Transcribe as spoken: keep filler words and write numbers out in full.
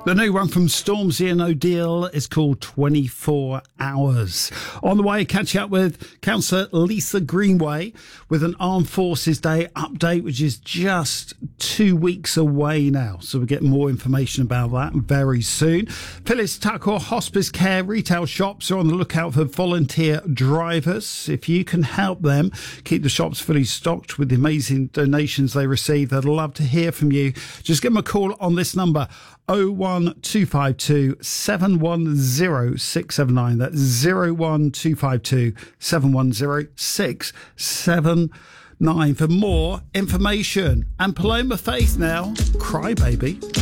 The new one from Stormzy and O'Deal is called twenty-four hours. On the way, catching up with Councillor Lisa Greenway with an Armed Forces Day update, which is just two weeks away now. So we'll get more information about that very soon. Phyllis Tucker Hospice Care retail shops are on the lookout for volunteer drivers. If you can help them keep the shops fully stocked with the amazing donations they receive, they'd love to hear from you. Just give them a call on this number, oh one two five two, seven one zero, six seven nine. That's oh one two five two, seven one zero, six seven nine for more information. And Paloma Faith now, Cry Baby.